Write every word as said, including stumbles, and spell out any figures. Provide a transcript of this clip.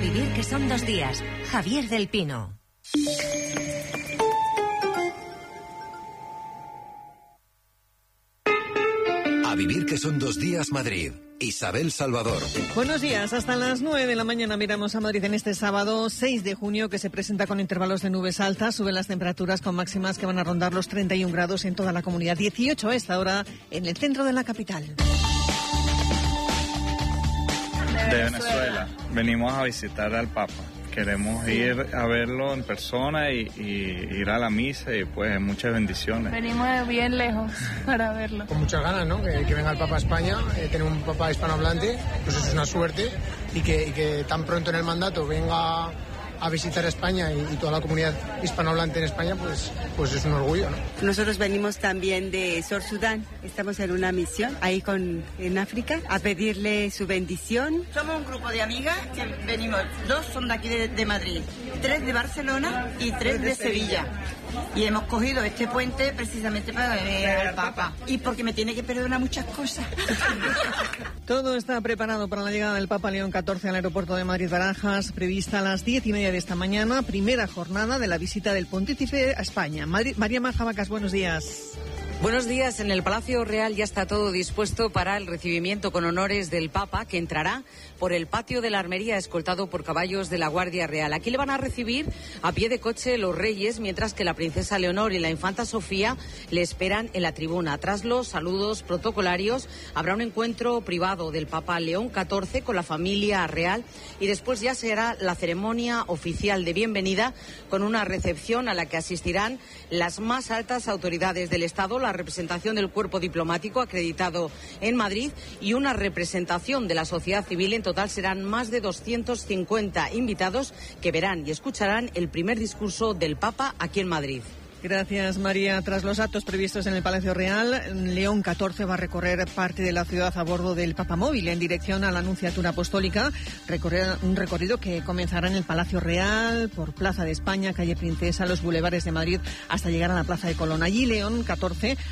vivir que son dos días. Javier del Pino. A vivir que son dos días Madrid. Isabel Salvador. Buenos días, hasta las nueve de la mañana miramos a Madrid en este sábado seis de junio, que se presenta con intervalos de nubes altas. Suben las temperaturas con máximas que van a rondar los treinta y un grados en toda la comunidad, dieciocho a esta hora en el centro de la capital. De Venezuela. Venimos a visitar al Papa. Queremos ir a verlo en persona y, y ir a la misa y pues muchas bendiciones. Venimos de bien lejos para verlo. Con muchas ganas, ¿no? Que, que venga el Papa a España, eh, tener un Papa hispanohablante, pues eso es una suerte, y que, y que tan pronto en el mandato venga a visitar España y, y toda la comunidad hispanohablante en España, pues, pues es un orgullo, ¿no? Nosotros venimos también de Sur Sudán, estamos en una misión ahí con, en África, a pedirle su bendición. Somos un grupo de amigas que venimos, dos son de aquí de, de Madrid, tres de Barcelona y tres de Sevilla. Y hemos cogido este puente precisamente para ver al Papa. Y porque me tiene que perdonar muchas cosas. Todo está preparado para la llegada del Papa León catorce al aeropuerto de Madrid-Barajas, prevista a las diez y media de esta mañana, primera jornada de la visita del Pontífice a España. Madrid, María Majabacas, buenos días. Buenos días. En el Palacio Real ya está todo dispuesto para el recibimiento con honores del Papa, que entrará por el patio de la Armería, escoltado por caballos de la Guardia Real. Aquí le van a recibir a pie de coche los reyes, mientras que la princesa Leonor y la infanta Sofía le esperan en la tribuna. Tras los saludos protocolarios, habrá un encuentro privado del Papa León catorce con la familia real y después ya será la ceremonia oficial de bienvenida, con una recepción a la que asistirán las más altas autoridades del Estado, la representación del cuerpo diplomático acreditado en Madrid y una representación de la sociedad civil. En total serán más de doscientos cincuenta invitados que verán y escucharán el primer discurso del Papa aquí en Madrid. Gracias, María. Tras los actos previstos en el Palacio Real, León catorce va a recorrer parte de la ciudad a bordo del Papamóvil en dirección a la Anunciatura Apostólica. Recorrer un recorrido que comenzará en el Palacio Real, por Plaza de España, Calle Princesa, los bulevares de Madrid, hasta llegar a la Plaza de Colón. Allí, León catorce